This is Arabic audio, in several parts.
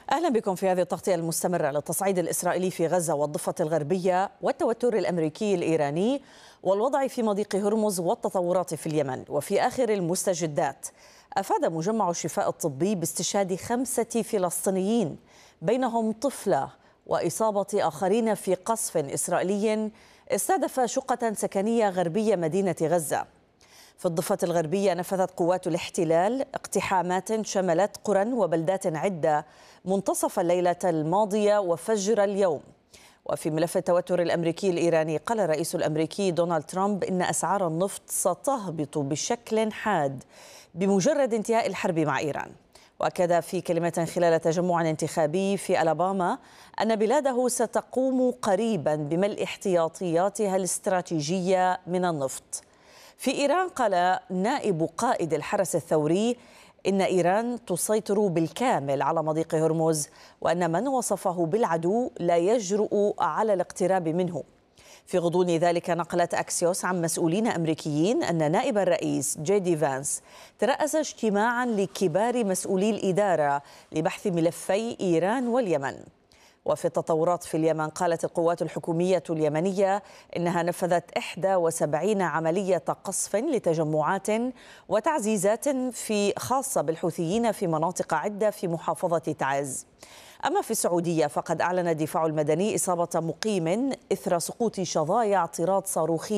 أهلا بكم في هذه التغطية المستمرة للتصعيد الإسرائيلي في غزة والضفة الغربية والتوتر الأمريكي الإيراني والوضع في مضيق هرمز والتطورات في اليمن. وفي آخر المستجدات أفاد مجمع الشفاء الطبي باستشهاد 5 فلسطينيين بينهم طفلة وإصابة آخرين في قصف إسرائيلي استهدف شقة سكنية غربية مدينة غزة. في الضفة الغربية نفذت قوات الاحتلال اقتحامات شملت قرى وبلدات عدة منتصف الليلة الماضية وفجر اليوم. وفي ملف التوتر الأمريكي الإيراني قال الرئيس الأمريكي دونالد ترامب إن أسعار النفط ستهبط بشكل حاد بمجرد انتهاء الحرب مع إيران. وأكد في كلمة خلال تجمع انتخابي في ألاباما أن بلاده ستقوم قريبا بملء احتياطياتها الاستراتيجية من النفط. في إيران قال نائب قائد الحرس الثوري إن إيران تسيطر بالكامل على مضيق هرمز وأن من وصفه بالعدو لا يجرؤ على الاقتراب منه. في غضون ذلك نقلت أكسيوس عن مسؤولين أمريكيين أن نائب الرئيس جي دي فانس ترأس اجتماعا لكبار مسؤولي الإدارة لبحث ملفي إيران واليمن. وفي التطورات في اليمن قالت القوات الحكومية اليمنية إنها نفذت 71 عملية قصف لتجمعات وتعزيزات خاصة بالحوثيين في مناطق عدة في محافظة تعز. أما في السعودية فقد أعلن الدفاع المدني إصابة مقيم إثر سقوط شظايا اعتراض صاروخ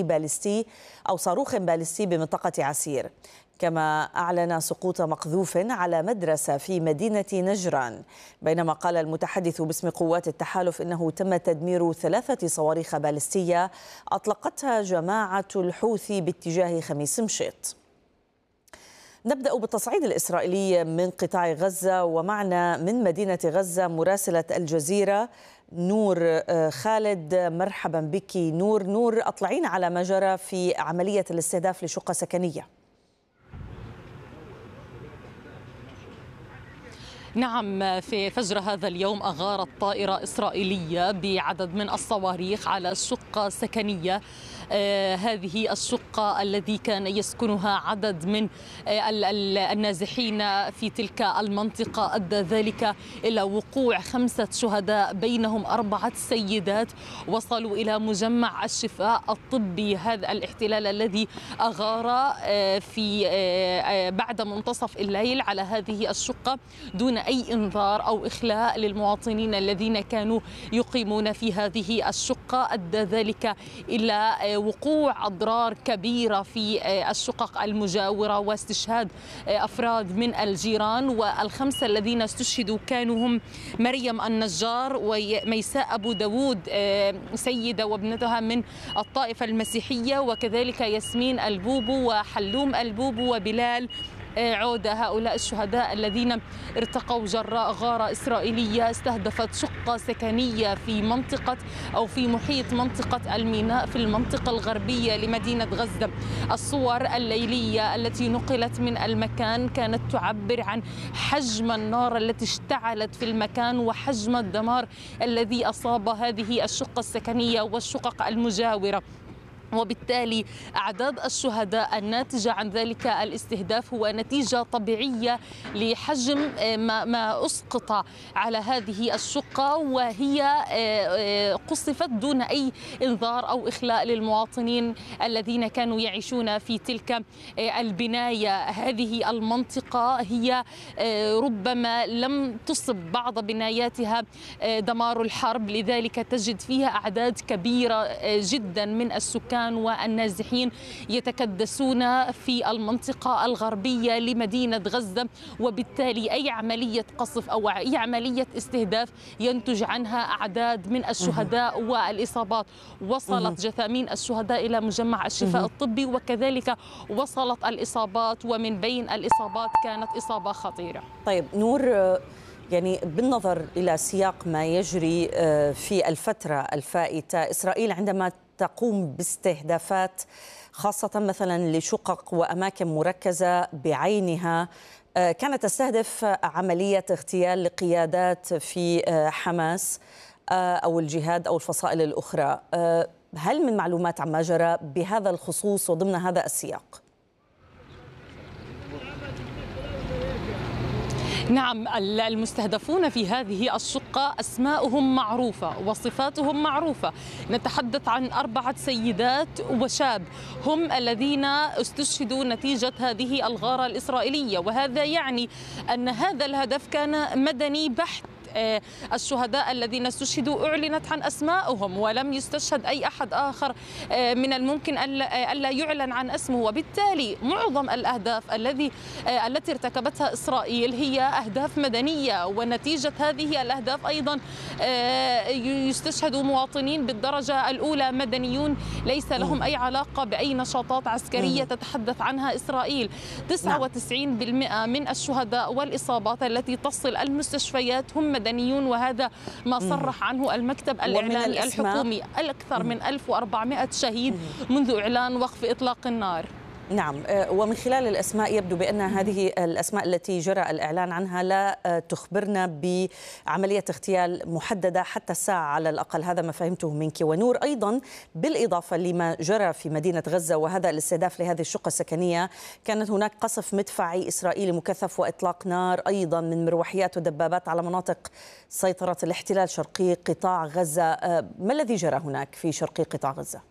باليستي بمنطقة عسير. كما أعلن سقوط مقذوف على مدرسة في مدينة نجران، بينما قال المتحدث باسم قوات التحالف إنه تم تدمير 3 صواريخ باليستية أطلقتها جماعة الحوثي باتجاه خميس مشيط. نبدأ بالتصعيد الإسرائيلي من قطاع غزة، ومعنا من مدينة غزة مراسلة الجزيرة نور خالد. مرحبا بك نور، أطلعينا على ما جرى في عملية الاستهداف لشقة سكنية. نعم، في فجر هذا اليوم أغارت طائرة إسرائيلية بعدد من الصواريخ على شقة سكنية. هذه الشقة الذي كان يسكنها عدد من النازحين في تلك المنطقة أدى ذلك إلى وقوع 5 شهداء بينهم 4 سيدات وصلوا إلى مجمع الشفاء الطبي. هذا الاحتلال الذي أغار في بعد منتصف الليل على هذه الشقة دون أي إنذار أو إخلاء للمواطنين الذين كانوا يقيمون في هذه الشقة أدى ذلك إلى وقوع أضرار كبيرة في الشقق المجاورة واستشهاد أفراد من الجيران. وال5 الذين استشهدوا كانوا هم مريم النجار وميساء أبو داود سيدة وابنتها من الطائفة المسيحية، وكذلك ياسمين البوبو وحلوم البوبو وبلال عودة. هؤلاء الشهداء الذين ارتقوا جراء غارة إسرائيلية استهدفت شقة سكنية في منطقة أو في محيط منطقة الميناء في المنطقة الغربية لمدينة غزة. الصور الليلية التي نقلت من المكان كانت تعبر عن حجم النار التي اشتعلت في المكان وحجم الدمار الذي أصاب هذه الشقة السكنية والشقق المجاورة. وبالتالي أعداد الشهداء الناتجة عن ذلك الاستهداف هو نتيجة طبيعية لحجم ما أسقط على هذه الشقة، وهي قصفت دون أي إنذار أو إخلاء للمواطنين الذين كانوا يعيشون في تلك البناية. هذه المنطقة هي ربما لم تصب بعض بناياتها دمار الحرب، لذلك تجد فيها أعداد كبيرة جدا من السكان والنازحين يتكدسون في المنطقة الغربية لمدينة غزة. وبالتالي أي عملية قصف أو أي عملية استهداف ينتج عنها أعداد من الشهداء والإصابات. وصلت جثامين الشهداء إلى مجمع الشفاء الطبي، وكذلك وصلت الإصابات، ومن بين الإصابات كانت إصابة خطيرة. طيب نور، يعني بالنظر إلى سياق ما يجري في الفترة الفائتة، إسرائيل عندما تقوم باستهدافات خاصة مثلا لشقق وأماكن مركزة بعينها، كانت تستهدف عملية اغتيال لقيادات في حماس أو الجهاد أو الفصائل الأخرى. هل من معلومات عما جرى بهذا الخصوص وضمن هذا السياق؟ نعم، المستهدفون في هذه الشقة أسماؤهم معروفة وصفاتهم معروفة. نتحدث عن 4 سيدات وشاب هم الذين استشهدوا نتيجة هذه الغارة الإسرائيلية، وهذا يعني أن هذا الهدف كان مدني بحت. الشهداء الذين استشهدوا أعلنت عن أسمائهم ولم يستشهد أي أحد آخر من الممكن ألا يعلن عن اسمه، وبالتالي معظم الأهداف التي ارتكبتها إسرائيل هي أهداف مدنية، ونتيجة هذه الأهداف أيضا يستشهد مواطنين بالدرجة الأولى مدنيون ليس لهم أي علاقة بأي نشاطات عسكرية تتحدث عنها إسرائيل. 99% من الشهداء والإصابات التي تصل المستشفيات هم مدنيون، وهذا ما صرح عنه المكتب الإعلامي الحكومي. أكثر من 1400 شهيد منذ إعلان وقف إطلاق النار. نعم، ومن خلال الأسماء يبدو بأن هذه الأسماء التي جرى الإعلان عنها لا تخبرنا بعملية اغتيال محددة حتى الساعة على الأقل، هذا ما فهمته منك. ونور، أيضا بالإضافة لما جرى في مدينة غزة وهذا الاستهداف لهذه الشقة السكنية، كانت هناك قصف مدفعي إسرائيلي مكثف وإطلاق نار أيضا من مروحيات ودبابات على مناطق سيطرة الاحتلال شرقي قطاع غزة. ما الذي جرى هناك في شرقي قطاع غزة؟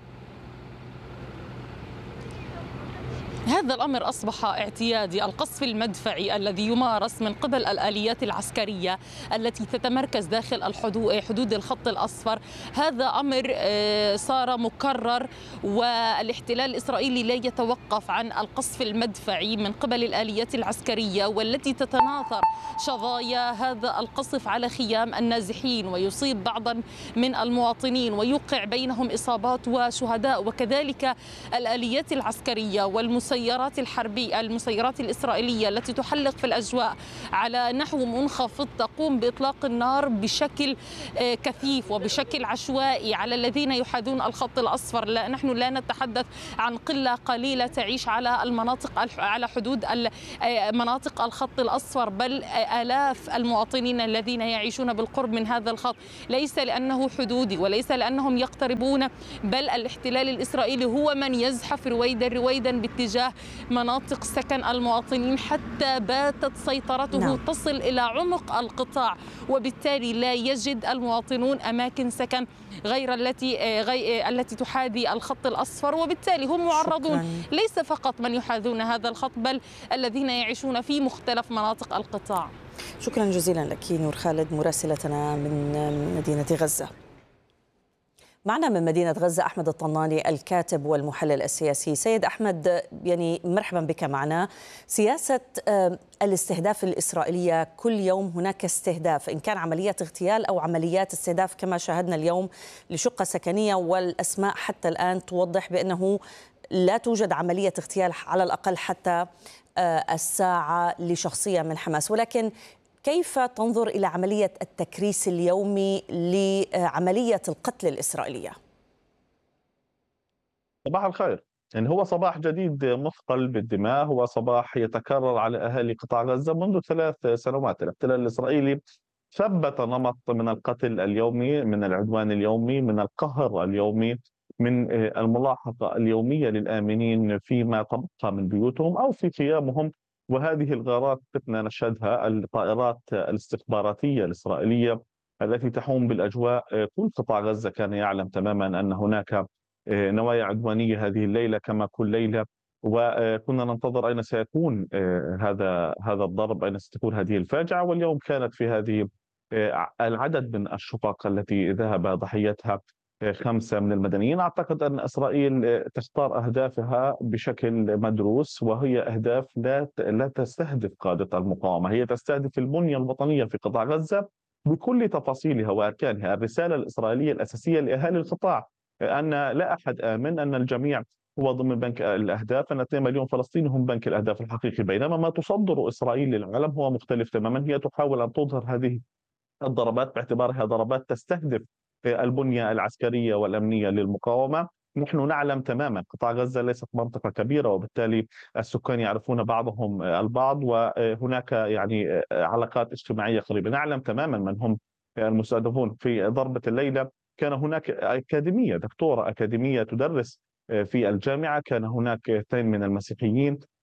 هذا الأمر أصبح اعتيادي. القصف المدفعي الذي يمارس من قبل الآليات العسكرية التي تتمركز داخل حدود الخط الأصفر، هذا أمر صار مكرر، والاحتلال الإسرائيلي لا يتوقف عن القصف المدفعي من قبل الآليات العسكرية، والتي تتناثر شظايا هذا القصف على خيام النازحين ويصيب بعضا من المواطنين ويوقع بينهم إصابات وشهداء. وكذلك الآليات العسكرية والمسيرات الحربية، المسيرات الإسرائيلية التي تحلق في الأجواء على نحو منخفض تقوم بإطلاق النار بشكل كثيف وبشكل عشوائي على الذين يحاذون الخط الأصفر. نحن لا نتحدث عن قلة قليلة تعيش على على حدود مناطق الخط الأصفر، بل آلاف المواطنين الذين يعيشون بالقرب من هذا الخط، ليس لأنه حدودي وليس لأنهم يقتربون، بل الاحتلال الإسرائيلي هو من يزحف رويدا باتجاه مناطق سكن المواطنين حتى باتت سيطرته تصل إلى عمق القطاع، وبالتالي لا يجد المواطنون أماكن سكن غير التي تحاذي الخط الأصفر، وبالتالي هم معرضون. ليس فقط من يحاذون هذا الخط بل الذين يعيشون في مختلف مناطق القطاع. شكرا جزيلا لك نور خالد مراسلتنا من مدينة غزة. معنا من مدينة غزة أحمد الطناني الكاتب والمحلل السياسي. سيد أحمد، يعني مرحبا بك معنا. سياسة الاستهداف الإسرائيلية، كل يوم هناك استهداف، إن كان عمليات اغتيال أو عمليات استهداف كما شاهدنا اليوم لشقة سكنية، والأسماء حتى الآن توضح بأنه لا توجد عملية اغتيال على الأقل حتى الساعة لشخصية من حماس. ولكن كيف تنظر إلى عملية التكريس اليومي لعملية القتل الإسرائيلية؟ صباح الخير. يعني هو صباح جديد مثقل بالدماء، هو صباح يتكرر على أهالي قطاع غزة منذ 3 سنوات. الاحتلال الإسرائيلي ثبت نمط من القتل اليومي، من العدوان اليومي، من القهر اليومي، من الملاحقة اليومية للآمنين فيما تبقى من بيوتهم أو في خيامهم. وهذه الغارات كنا نشهدها الطائرات الاستخباراتية الإسرائيلية التي تحوم بالأجواء. كل قطاع غزة كان يعلم تماما أن هناك نوايا عدوانية هذه الليلة كما كل ليلة، وكنا ننتظر أين سيكون هذا الضرب، أين ستكون هذه الفاجعة. واليوم كانت في هذه العدد من الشقق التي ذهب ضحيتها 5 من المدنيين. أعتقد أن إسرائيل تختار أهدافها بشكل مدروس، وهي أهداف لا تستهدف قادة المقاومة، هي تستهدف البنية الوطنية في قطاع غزة بكل تفاصيلها وأركانها. الرسالة الإسرائيلية الأساسية لأهالي القطاع أن لا أحد آمن، أن الجميع هو ضمن بنك الأهداف، أن 2 مليون فلسطيني هم بنك الأهداف الحقيقي. بينما ما تصدر إسرائيل للعالم هو مختلف تماما، هي تحاول أن تظهر هذه الضربات باعتبارها ضربات تستهدف البنية العسكرية والأمنية للمقاومة. نحن نعلم تماما قطاع غزة ليست منطقة كبيرة، وبالتالي السكان يعرفون بعضهم البعض، وهناك يعني علاقات اجتماعية قريبة. نعلم تماما من هم المستهدفون. في ضربة الليلة كان هناك دكتورة أكاديمية تدرس في الجامعة، كان هناك 2 من المسيحيين،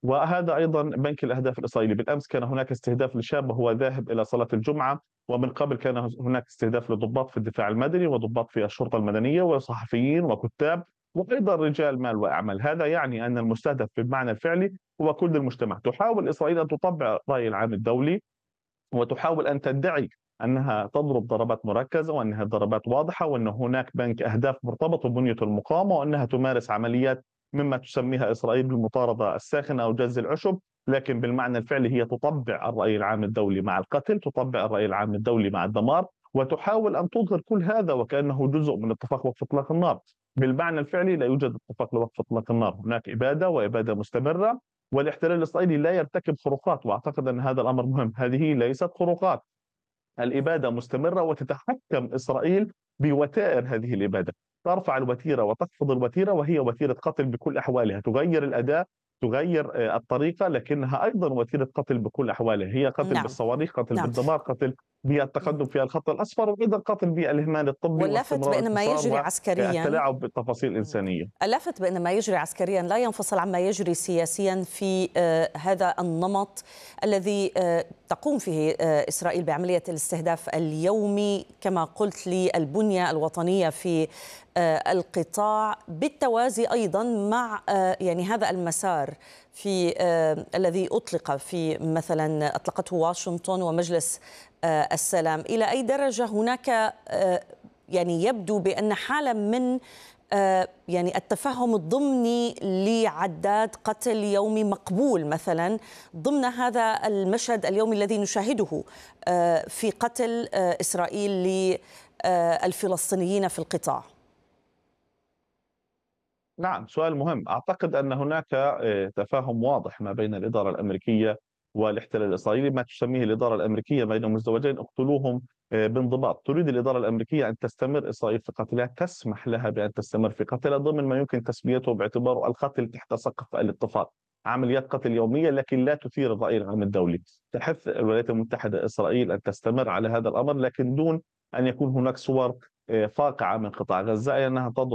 وهذا أيضا بنك الأهداف الإسرائيلي. بالأمس كان هناك استهداف لشاب وهو ذاهب إلى صلاة الجمعة، ومن قبل كان هناك استهداف لضباط في الدفاع المدني وضباط في الشرطة المدنية وصحفيين وكتاب وأيضا رجال مال وأعمال. هذا يعني أن المستهدف بالمعنى الفعلي هو كل المجتمع. تحاول إسرائيل أن تطبع الرأي العام الدولي وتحاول أن تدعي أنها تضرب ضربات مركزة وأنها ضربات واضحة وأن هناك بنك أهداف مرتبط ببنية المقاومة وأنها تمارس عمليات مما تسميها إسرائيل بالمطاردة الساخنة أو جز العشب. لكن بالمعنى الفعلي هي تطبع الرأي العام الدولي مع القتل، تطبع الرأي العام الدولي مع الدمار، وتحاول أن تظهر كل هذا وكأنه جزء من اتفاق وقف إطلاق النار. بالمعنى الفعلي لا يوجد اتفاق لوقف إطلاق النار، هناك إبادة وإبادة مستمرة، والاحتلال الإسرائيلي لا يرتكب خروقات، وأعتقد أن هذا الأمر مهم. هذه ليست خروقات، الإبادة مستمرة وتتحكم إسرائيل بوتائر هذه الإبادة، ترفع الوتيرة وتخفض الوتيرة، وهي وتيرة قتل بكل أحوالها، تغير الأداة، تغير الطريقة، لكنها أيضا وتيرة قتل بكل أحوالها. هي قتل نعم. بالصواريخ، قتل نعم. بالدمار، قتل بالتقدم في الخط الأصفر، وأيضا قتل بالإهمال الطبي واللافت واستمرار بأن ما يجري الانتصار عسكريا والتلاعب بالتفاصيل الإنسانية. اللافت بأن ما يجري عسكريا لا ينفصل عما يجري سياسيا في هذا النمط الذي تقوم فيه إسرائيل بعملية الاستهداف اليومي كما قلت للبنية الوطنية في القطاع، بالتوازي أيضا مع يعني هذا المسار في الذي أطلق في مثلا أطلقته واشنطن ومجلس السلام. إلى أي درجة هناك يعني يبدو بأن حالة من يعني التفهم الضمني لعداد قتل يومي مقبول مثلا ضمن هذا المشهد اليومي الذي نشاهده في قتل إسرائيل للفلسطينيين في القطاع؟ نعم، سؤال مهم. أعتقد أن هناك تفاهم واضح ما بين الإدارة الأمريكية والاحتلال الإسرائيلي، ما تسميه الإدارة الأمريكية بين مزدوجين اقتلوهم بانضباط. تريد الإدارة الأمريكية أن تستمر إسرائيل في قتلها، تسمح لها بأن تستمر في قتلها ضمن ما يمكن تسميته باعتباره القتل تحت سقف الاتفاق، عمليات قتل يومية لكن لا تثير الرأي العام الدولي. تحث الولايات المتحدة إسرائيل أن تستمر على هذا الأمر لكن دون أن يكون هناك صور فاقعة من قطاع غزة، أي أنها تضرب